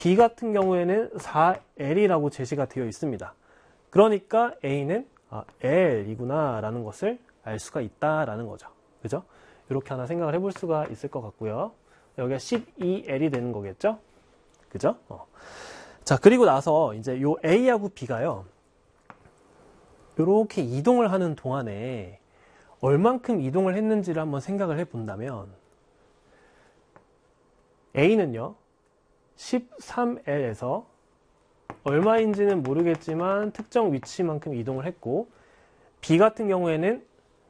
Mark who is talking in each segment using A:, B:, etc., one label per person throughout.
A: B 같은 경우에는 4L이라고 제시가 되어 있습니다. 그러니까 A는 L이구나 라는 것을 알 수가 있다라는 거죠. 그죠? 이렇게 하나 생각을 해볼 수가 있을 것 같고요. 여기가 12L이 되는 거겠죠? 그죠? 자, 그리고 나서 이제 요 A하고 B가요. 이렇게 이동을 하는 동안에 얼만큼 이동을 했는지를 한번 생각을 해 본다면 A는요. 13L에서 얼마인지는 모르겠지만 특정 위치만큼 이동을 했고 B 같은 경우에는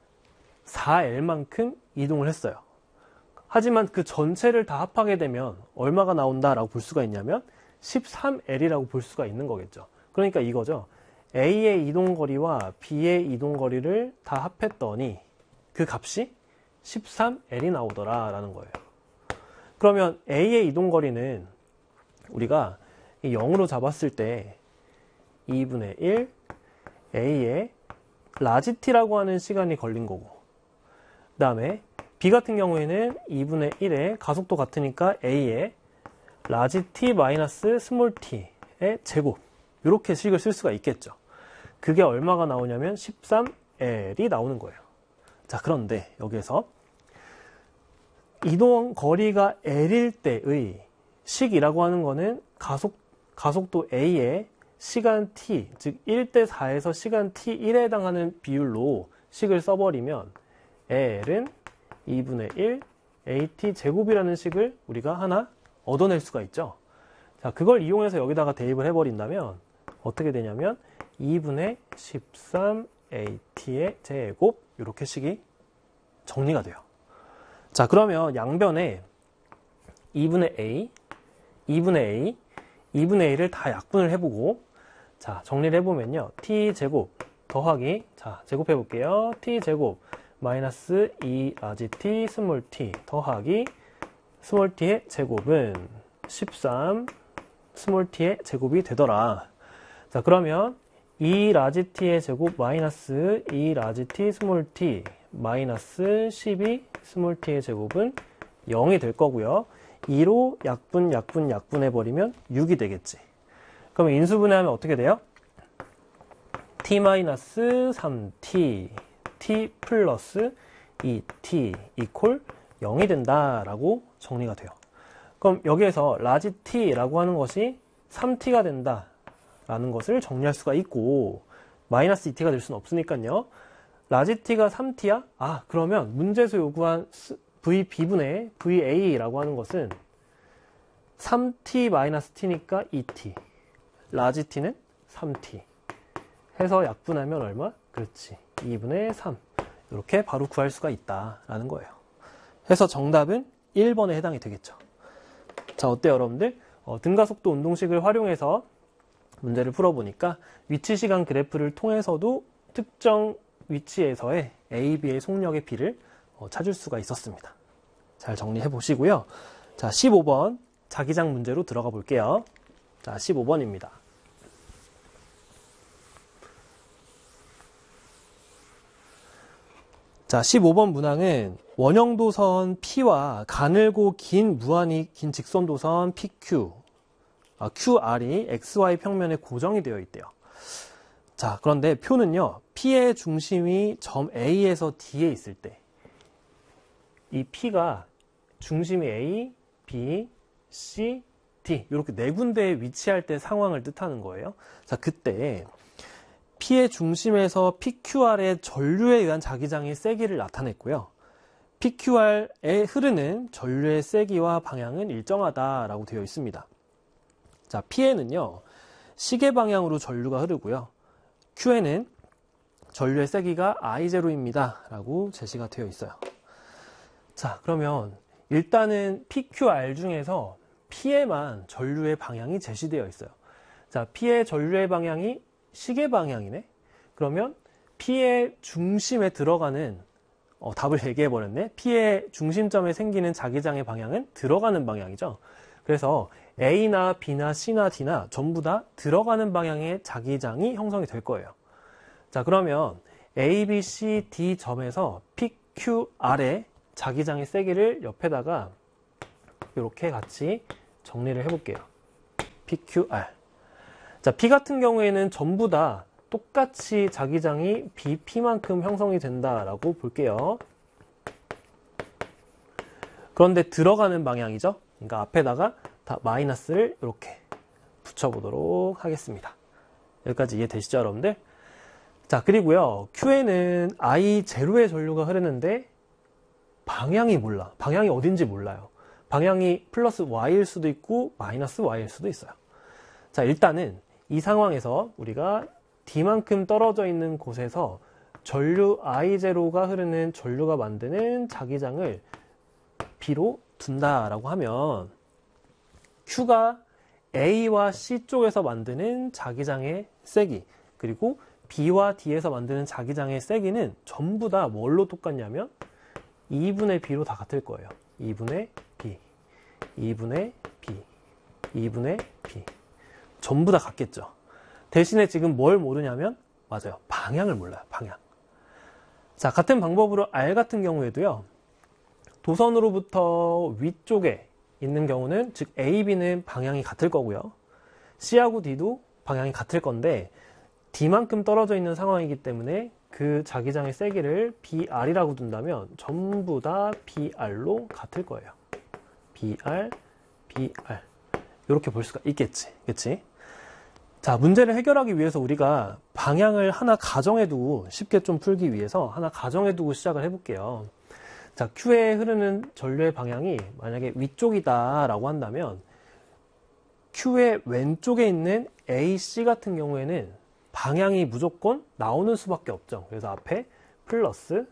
A: 4L만큼 이동을 했어요. 하지만 그 전체를 다 합하게 되면 얼마가 나온다라고 볼 수가 있냐면 13L이라고 볼 수가 있는 거겠죠. 그러니까 이거죠. A의 이동거리와 B의 이동거리를 다 합했더니 그 값이 13L이 나오더라라는 거예요. 그러면 A의 이동거리는 우리가 0으로 잡았을 때 2분의 1 A의 라지 t라고 하는 시간이 걸린 거고 그 다음에 B 같은 경우에는 2분의 1의 가속도 같으니까 A의 라지 t 마이너스 스몰 t의 제곱 이렇게 식을 쓸 수가 있겠죠. 그게 얼마가 나오냐면 13L이 나오는 거예요. 자, 그런데 여기에서 이동 거리가 L일 때의 식이라고 하는 거는 가속도 A의 시간 t, 즉 1대 4에서 시간 t1에 해당하는 비율로 식을 써버리면 L은 2분의 1 AT 제곱이라는 식을 우리가 하나 얻어낼 수가 있죠. 자, 그걸 이용해서 여기다가 대입을 해버린다면 어떻게 되냐면 2분의 13 AT의 제곱 이렇게 식이 정리가 돼요. 자, 그러면 양변에 2분의 A, 2분의 A, 2분의 A를 다 약분을 해보고 자, 정리를 해보면요. T제곱 더하기 자, 제곱해볼게요. T제곱 마이너스 2 라지 T 스몰 t 더하기 스몰 t의 제곱은 13 스몰 t의 제곱이 되더라. 자, 그러면 2 라지 t의 제곱 마이너스 2 라지 t 스몰 t 마이너스 12 스몰 t의 제곱은 0이 될 거고요. 2로 약분해버리면 6이 되겠지. 그러면 인수분해하면 어떻게 돼요? t 마이너스 3t t 플러스 2t 이퀄 0이 된다라고 정리가 돼요. 그럼 여기에서 라지 t라고 하는 것이 3t가 된다라는 것을 정리할 수가 있고 마이너스 2t가 될 수는 없으니까요. 라지 t가 3t야? 그러면 문제에서 요구한 VB분의 VA라고 하는 것은 3t-t니까 2t 라지 t는 3t 해서 약분하면 얼마? 그렇지 2분의 3 이렇게 바로 구할 수가 있다라는 거예요. 해서 정답은 1번에 해당이 되겠죠. 자, 어때요 여러분들? 등가속도 운동식을 활용해서 문제를 풀어보니까 위치시간 그래프를 통해서도 특정 위치에서의 A, B의 속력의 B를 찾을 수가 있었습니다. 잘 정리해 보시고요. 자, 15번 자기장 문제로 들어가 볼게요. 자, 15번입니다. 자, 15번 문항은 원형도선 P와 가늘고 긴 무한히 긴 직선도선 PQ, QR이 XY 평면에 고정이 되어 있대요. 자, 그런데 표는요, P의 중심이 점 A에서 D에 있을 때, 이 P가 중심이 A, B, C, D, 이렇게 네 군데에 위치할 때 상황을 뜻하는 거예요. 자, 그때 P의 중심에서 PQR의 전류에 의한 자기장의 세기를 나타냈고요. PQR에 흐르는 전류의 세기와 방향은 일정하다라고 되어 있습니다. 자, P에는요, 시계 방향으로 전류가 흐르고요. Q에는 전류의 세기가 I0입니다. 라고 제시가 되어 있어요. 자, 그러면 일단은 PQR 중에서 P에만 전류의 방향이 제시되어 있어요. 자, P의 전류의 방향이 시계 방향이네? 그러면 P의 중심에 들어가는, 답을 얘기해버렸네. P의 중심점에 생기는 자기장의 방향은 들어가는 방향이죠. 그래서 A나 B나 C나 D나 전부 다 들어가는 방향의 자기장이 형성이 될 거예요. 자, 그러면 A, B, C, D 점에서 PQR의 자기장의 세기를 옆에다가 이렇게 같이 정리를 해볼게요. PQR. 자, P 같은 경우에는 전부 다 똑같이 자기장이 BP만큼 형성이 된다라고 볼게요. 그런데 들어가는 방향이죠. 그러니까 앞에다가 다 마이너스를 이렇게 붙여보도록 하겠습니다. 여기까지 이해되시죠, 여러분들? 자, 그리고요, Q에는 I0의 전류가 흐르는데 방향이 몰라. 방향이 어딘지 몰라요. 방향이 플러스 Y일 수도 있고 마이너스 Y일 수도 있어요. 자, 일단은 이 상황에서 우리가 D만큼 떨어져 있는 곳에서 전류 I0가 흐르는 전류가 만드는 자기장을 B로 둔다라고 하면 Q가 A와 C 쪽에서 만드는 자기장의 세기, 그리고 B와 D에서 만드는 자기장의 세기는 전부 다 뭘로 똑같냐면 2분의 B로 다 같을 거예요. 2분의 B, 2분의 B, 2분의 B. 전부 다 같겠죠. 대신에 지금 뭘 모르냐면, 맞아요, 방향을 몰라요. 방향. 자, 같은 방법으로 R 같은 경우에도요, 도선으로부터 위쪽에 있는 경우는, 즉 A, B는 방향이 같을 거고요. C하고 D도 방향이 같을 건데 D만큼 떨어져 있는 상황이기 때문에 그 자기장의 세기를 BR이라고 둔다면 전부 다 BR로 같을 거예요. BR, BR. 이렇게 볼 수가 있겠지. 그치? 자, 문제를 해결하기 위해서 우리가 방향을 하나 가정해두고, 쉽게 좀 풀기 위해서 하나 가정해두고 시작을 해볼게요. 자, Q에 흐르는 전류의 방향이 만약에 위쪽이다 라고 한다면 Q의 왼쪽에 있는 AC 같은 경우에는 방향이 무조건 나오는 수밖에 없죠. 그래서 앞에 플러스,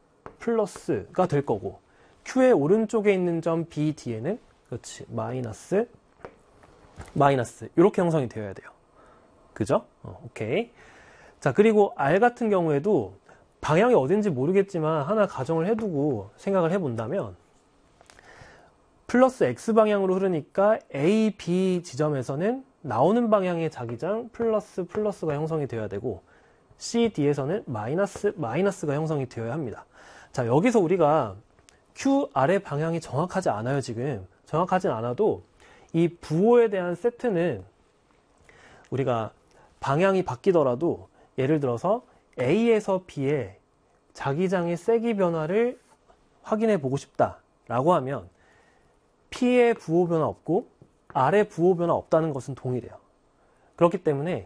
A: 플러스가 될 거고, Q의 오른쪽에 있는 점 BD에는 그렇지, 마이너스, 마이너스 이렇게 형성이 되어야 돼요. 그죠? 오케이. 자, 그리고 R 같은 경우에도 방향이 어딘지 모르겠지만 하나 가정을 해두고 생각을 해본다면 플러스 X방향으로 흐르니까 A, B 지점에서는 나오는 방향의 자기장 플러스 플러스가 형성이 되어야 되고 C, D에서는 마이너스 마이너스가 형성이 되어야 합니다. 자, 여기서 우리가 Q, R의 방향이 정확하지 않아요. 지금 정확하진 않아도 이 부호에 대한 세트는 우리가 방향이 바뀌더라도 예를 들어서 A에서 B의 자기장의 세기 변화를 확인해 보고 싶다라고 하면 P의 부호 변화 없고 R의 부호 변화 없다는 것은 동일해요. 그렇기 때문에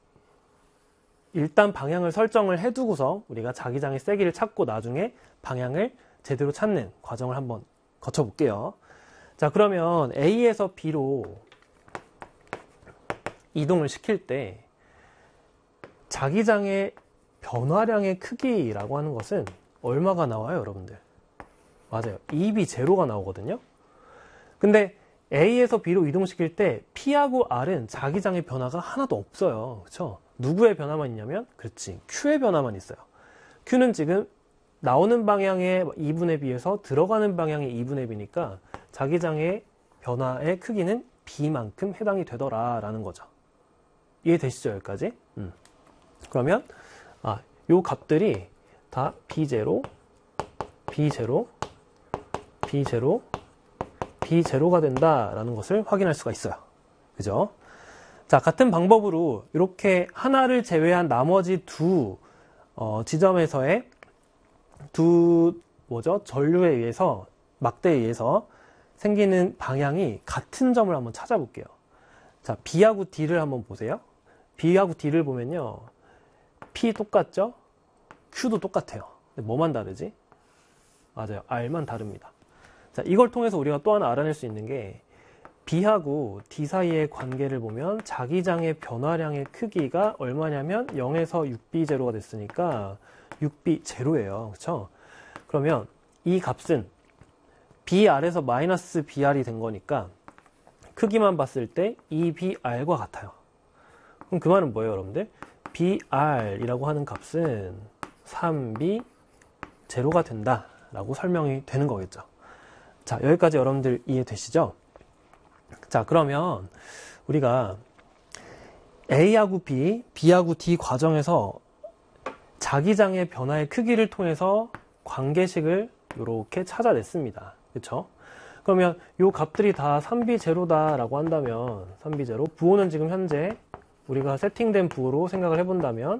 A: 일단 방향을 설정을 해두고서 우리가 자기장의 세기를 찾고 나중에 방향을 제대로 찾는 과정을 한번 거쳐볼게요. 자, 그러면 A에서 B로 이동을 시킬 때 자기장의 변화량의 크기라고 하는 것은 얼마가 나와요, 여러분들? 맞아요. 2B0가 나오거든요. 근데 A에서 B로 이동시킬 때 P하고 R은 자기장의 변화가 하나도 없어요. 그렇죠? 누구의 변화만 있냐면, 그렇지, Q의 변화만 있어요. Q는 지금 나오는 방향의 2분의 B에서 들어가는 방향의 2분의 B니까 자기장의 변화의 크기는 B만큼 해당이 되더라라는 거죠. 이해되시죠, 여기까지? 그러면 요 값들이 다 B0, B0, B0, B0가 된다라는 것을 확인할 수가 있어요. 그죠? 자, 같은 방법으로 이렇게 하나를 제외한 나머지 두 지점에서의 전류에 의해서, 막대에 의해서 생기는 방향이 같은 점을 한번 찾아볼게요. 자, B하고 D를 한번 보세요. B하고 D를 보면요, P 똑같죠? Q도 똑같아요. 근데 뭐만 다르지? 맞아요. R만 다릅니다. 자, 이걸 통해서 우리가 또 하나 알아낼 수 있는 게 B하고 D 사이의 관계를 보면 자기장의 변화량의 크기가 얼마냐면 0에서 6B0가 됐으니까 6B0예요. 그렇죠? 그러면 이 값은 BR에서 마이너스 BR이 된 거니까 크기만 봤을 때 2BR과 같아요. 그럼 그 말은 뭐예요, 여러분들? BR이라고 하는 값은 3B0가 된다라고 설명이 되는 거겠죠. 자, 여기까지 여러분들 이해되시죠? 자, 그러면 우리가 A하고 B, B하고 D 과정에서 자기장의 변화의 크기를 통해서 관계식을 이렇게 찾아냈습니다. 그렇죠? 그러면 요 값들이 다 3b 제로다라고 한다면 3b 제로, 부호는 지금 현재 우리가 세팅된 부호로 생각을 해본다면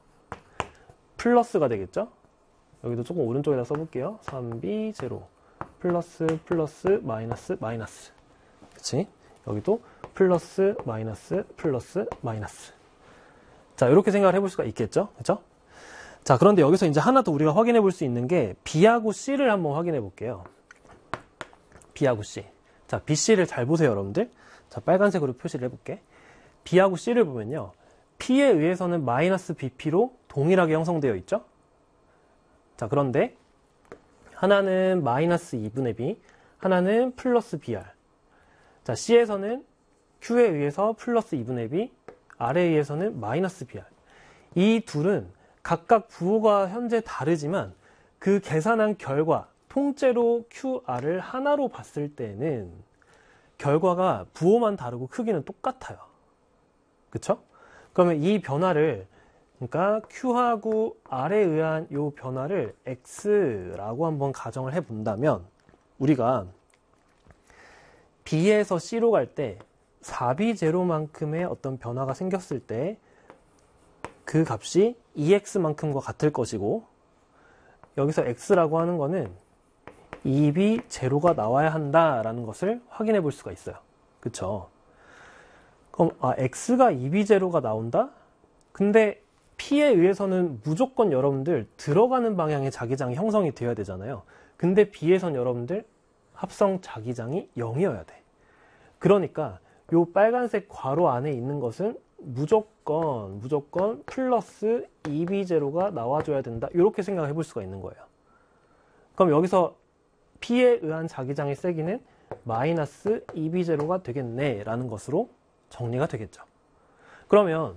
A: 플러스가 되겠죠? 여기도 조금 오른쪽에다 써볼게요. 3b 제로 플러스 플러스 마이너스 마이너스. 그치? 여기도 플러스 마이너스 플러스 마이너스. 자, 이렇게 생각을 해볼 수가 있겠죠? 그죠? 자, 그런데 여기서 이제 하나 더 우리가 확인해 볼 수 있는 게 B하고 C를 한번 확인해 볼게요. B하고 C. 자, BC를 잘 보세요, 여러분들. 자, 빨간색으로 표시를 해볼게. B하고 C를 보면요. P에 의해서는 마이너스 BP로 동일하게 형성되어 있죠? 자, 그런데 하나는 마이너스 2분의 B, 하나는 플러스 BR. 자, C에서는 Q에 의해서 플러스 2분의 B, R에 의해서는 마이너스 BR. 이 둘은 각각 부호가 현재 다르지만 그 계산한 결과, 통째로 QR을 하나로 봤을 때는 결과가 부호만 다르고 크기는 똑같아요. 그쵸? 그러면 이 변화를, 그러니까 Q하고 R에 의한 이 변화를 X라고 한번 가정을 해본다면 우리가 B에서 C로 갈 때 4B 제로만큼의 어떤 변화가 생겼을 때 그 값이 2X만큼과 같을 것이고, 여기서 X라고 하는 거는 2B 제로가 나와야 한다라는 것을 확인해 볼 수가 있어요. 그쵸? 그럼 X가 2B 제로가 나온다? 근데 P에 의해서는 무조건 여러분들 들어가는 방향의 자기장이 형성이 되어야 되잖아요. 근데 B에선 여러분들 합성 자기장이 0이어야 돼. 그러니까 요 빨간색 괄호 안에 있는 것은 무조건 플러스 2B 제로가 나와줘야 된다. 이렇게 생각해 볼 수가 있는 거예요. 그럼 여기서 P에 의한 자기장의 세기는 마이너스 2B 제로가 되겠네 라는 것으로 정리가 되겠죠. 그러면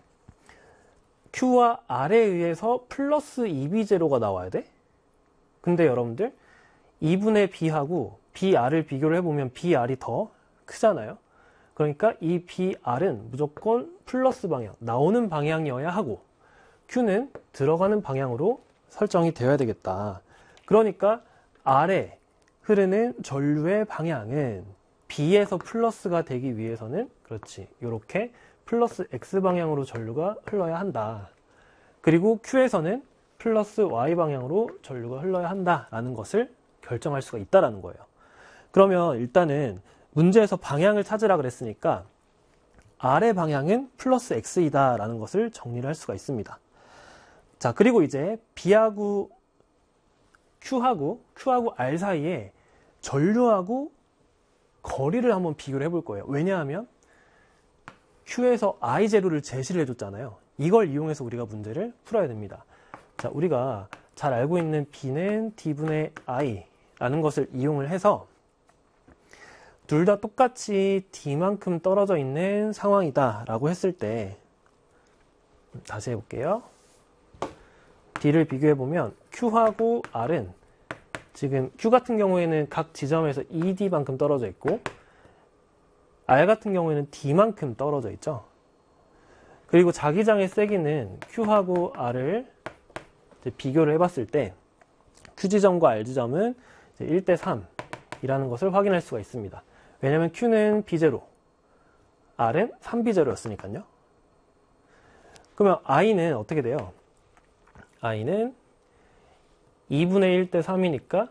A: Q와 R에 의해서 플러스 2B 제로가 나와야 돼? 근데 여러분들 2분의 B하고 BR을 비교를 해보면 BR이 더 크잖아요. 그러니까 이 BR은 무조건 플러스 방향, 나오는 방향이어야 하고 Q는 들어가는 방향으로 설정이 되어야 되겠다. 그러니까 R에 흐르는 전류의 방향은 B에서 플러스가 되기 위해서는 그렇지, 이렇게 플러스 X 방향으로 전류가 흘러야 한다. 그리고 Q에서는 플러스 Y 방향으로 전류가 흘러야 한다라는 것을 결정할 수가 있다라는 거예요. 그러면 일단은 문제에서 방향을 찾으라 그랬으니까 R의 방향은 플러스 X이다 라는 것을 정리를 할 수가 있습니다. 자, 그리고 이제 B하고 Q하고 R 사이에 전류하고 거리를 한번 비교를 해볼 거예요. 왜냐하면 Q에서 I0를 제시를 해줬잖아요. 이걸 이용해서 우리가 문제를 풀어야 됩니다. 자, 우리가 잘 알고 있는 B는 D분의 I라는 것을 이용을 해서 둘 다 똑같이 D만큼 떨어져 있는 상황이다 라고 했을 때, 다시 해볼게요. D를 비교해보면 Q하고 R은 지금 Q 같은 경우에는 각 지점에서 ED만큼 떨어져 있고 R 같은 경우에는 D만큼 떨어져 있죠. 그리고 자기장의 세기는 Q하고 R을 비교를 해봤을 때 Q지점과 R지점은 1대 3이라는 것을 확인할 수가 있습니다. 왜냐하면 Q는 B0, R은 3B0였으니까요. 그러면 I는 어떻게 돼요? I는 2분의 1대 3이니까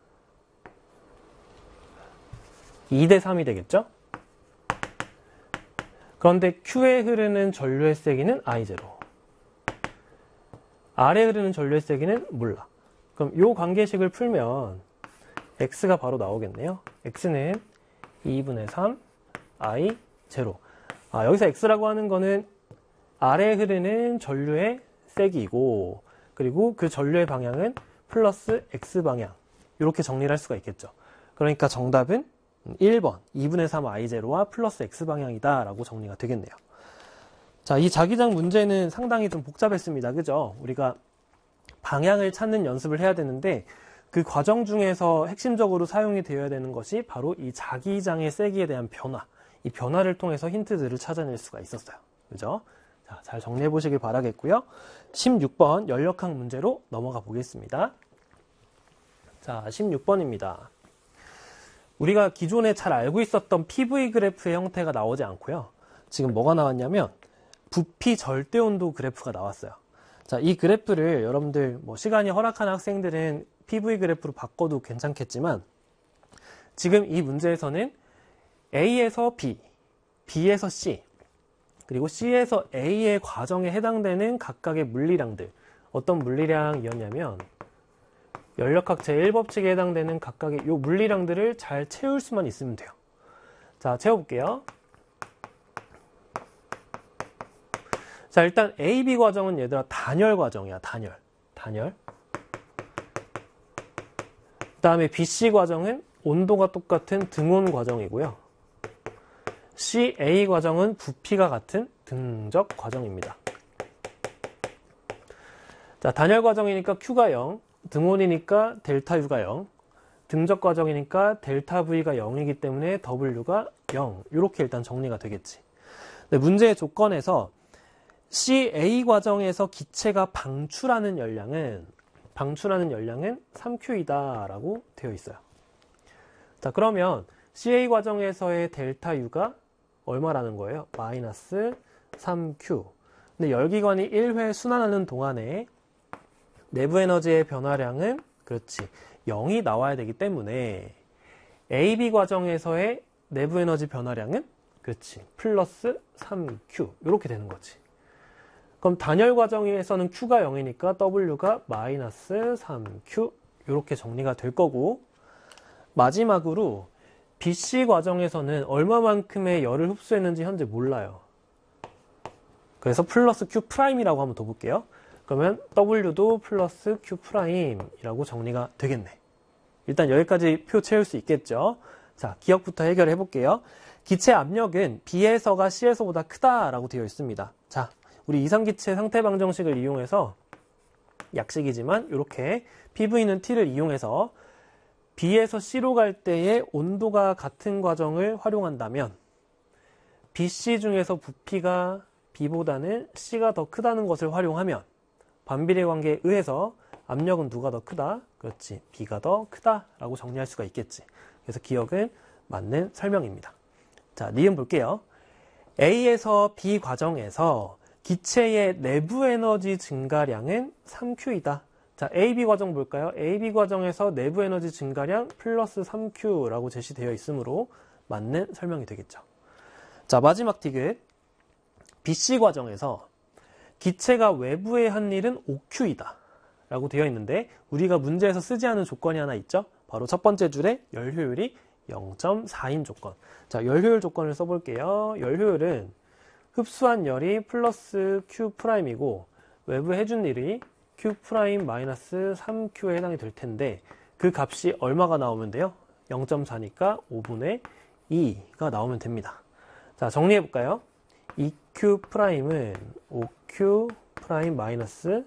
A: 2대 3이 되겠죠? 그런데 Q에 흐르는 전류의 세기는 I0, R에 흐르는 전류의 세기는 몰라. 그럼 이 관계식을 풀면 X가 바로 나오겠네요. X는 2분의 3 I0. 여기서 X라고 하는 거는 R에 흐르는 전류의 세기이고, 그리고 그 전류의 방향은 플러스 X 방향, 이렇게 정리를 할 수가 있겠죠. 그러니까 정답은 1번 2분의 3 I0와 플러스 X 방향이다 라고 정리가 되겠네요. 자, 이 자기장 문제는 상당히 좀 복잡했습니다. 그죠? 우리가 방향을 찾는 연습을 해야 되는데 그 과정 중에서 핵심적으로 사용이 되어야 되는 것이 바로 이 자기장의 세기에 대한 변화, 이 변화를 통해서 힌트들을 찾아낼 수가 있었어요. 그죠? 자, 잘 정리해 보시길 바라겠고요. 16번 연력학 문제로 넘어가 보겠습니다. 자, 16번입니다. 우리가 기존에 잘 알고 있었던 PV 그래프의 형태가 나오지 않고요. 지금 뭐가 나왔냐면 부피 절대온도 그래프가 나왔어요. 자, 이 그래프를 여러분들 뭐 시간이 허락하는 학생들은 PV 그래프로 바꿔도 괜찮겠지만 지금 이 문제에서는 A에서 B, B에서 C, 그리고 C에서 A의 과정에 해당되는 각각의 물리량들, 어떤 물리량이었냐면 연력학 제1법칙에 해당되는 각각의 이 물리량들을 잘 채울 수만 있으면 돼요. 자, 채워볼게요. 자, 일단 A, B 과정은 얘들아 단열 과정이야. 단열. 그 다음에 B, C 과정은 온도가 똑같은 등온 과정이고요. C, A 과정은 부피가 같은 등적 과정입니다. 자, 단열 과정이니까 Q가 0, 등온이니까 델타 U가 0, 등적 과정이니까 델타 V가 0이기 때문에 W가 0. 이렇게 일단 정리가 되겠지. 근데 문제의 조건에서 CA 과정에서 기체가 방출하는 열량은 3Q이다 라고 되어 있어요. 자, 그러면 CA 과정에서의 델타 U가 얼마라는 거예요? 마이너스 3Q. 근데 열기관이 1회 순환하는 동안에 내부 에너지의 변화량은 그렇지 0이 나와야 되기 때문에 AB 과정에서의 내부 에너지 변화량은 그렇지 플러스 3Q 이렇게 되는 거지. 그럼 단열 과정에서는 Q가 0이니까 W가 마이너스 3Q 이렇게 정리가 될 거고, 마지막으로 BC 과정에서는 얼마만큼의 열을 흡수했는지 현재 몰라요. 그래서 플러스 Q'이라고 한번 더 볼게요. 그러면 W도 플러스 Q'이라고 정리가 되겠네. 일단 여기까지 표 채울 수 있겠죠. 자, 기억부터 해결해 볼게요. 기체 압력은 B에서가 C에서보다 크다라고 되어 있습니다. 자, 우리 이상기체 상태방정식을 이용해서 약식이지만 이렇게 PV는 T를 이용해서 B에서 C로 갈 때의 온도가 같은 과정을 활용한다면 BC 중에서 부피가 B보다는 C가 더 크다는 것을 활용하면 반비례 관계에 의해서 압력은 누가 더 크다? 그렇지, B가 더 크다라고 정리할 수가 있겠지. 그래서 기억은 맞는 설명입니다. 자, 니은 볼게요. A에서 B 과정에서 기체의 내부 에너지 증가량은 3Q이다. 자, AB 과정 볼까요? AB 과정에서 내부 에너지 증가량 플러스 3Q라고 제시되어 있으므로 맞는 설명이 되겠죠. 자, 마지막 티귿. BC 과정에서 기체가 외부에 한 일은 5Q이다 라고 되어 있는데 우리가 문제에서 쓰지 않은 조건이 하나 있죠. 바로 첫 번째 줄에 열 효율이 0.4인 조건. 자, 열 효율 조건을 써볼게요. 열 효율은 흡수한 열이 플러스 Q'이고 외부 해준 일이 Q' 마이너스 3Q에 해당이 될 텐데 그 값이 얼마가 나오면 돼요? 0.4니까 5분의 2가 나오면 됩니다. 자, 정리해 볼까요? 2Q'은 5Q' 마이너스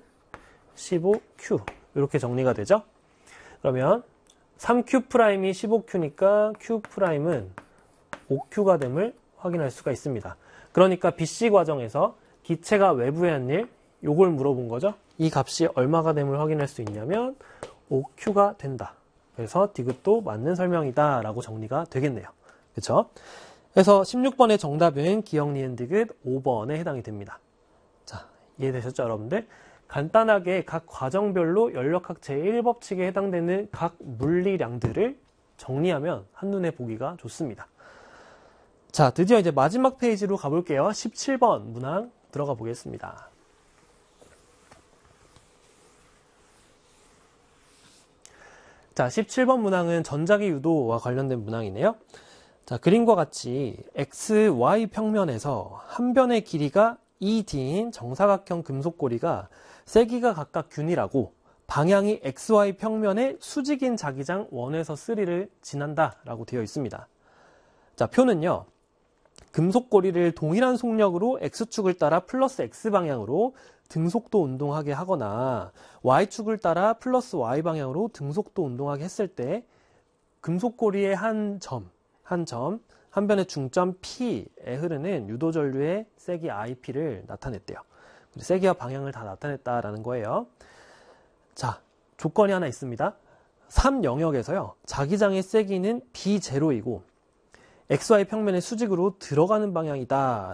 A: 15Q 이렇게 정리가 되죠? 그러면 3Q'이 15Q니까 Q'은 5Q가 됨을 확인할 수가 있습니다. 그러니까 BC 과정에서 기체가 외부에 한 일, 요걸 물어본 거죠. 이 값이 얼마가 됨을 확인할 수 있냐면 5Q가 된다. 그래서 디귿도 맞는 설명이다 라고 정리가 되겠네요. 그렇죠? 그래서 16번의 정답은 기억, 니은, 디귿 5번에 해당이 됩니다. 자, 이해되셨죠, 여러분들? 간단하게 각 과정별로 연력학 제1법칙에 해당되는 각 물리량들을 정리하면 한눈에 보기가 좋습니다. 자, 드디어 이제 마지막 페이지로 가볼게요. 17번 문항 들어가 보겠습니다. 자, 17번 문항은 전자기 유도와 관련된 문항이네요. 자, 그림과 같이 X, Y 평면에서 한 변의 길이가 2D인 정사각형 금속고리가 세기가 각각 균이라고 방향이 XY 평면의 수직인 자기장 1에서 3를 지난다 라고 되어 있습니다. 자, 표는요. 금속고리를 동일한 속력으로 X축을 따라 플러스 X방향으로 등속도 운동하게 하거나 Y축을 따라 플러스 Y방향으로 등속도 운동하게 했을 때 금속고리의 한 변의 중점 P에 흐르는 유도전류의 세기 IP를 나타냈대요. 세기와 방향을 다 나타냈다라는 거예요. 자, 조건이 하나 있습니다. 3 영역에서요. 자기장의 세기는 B0이고 XY 평면의 수직으로 들어가는 방향이다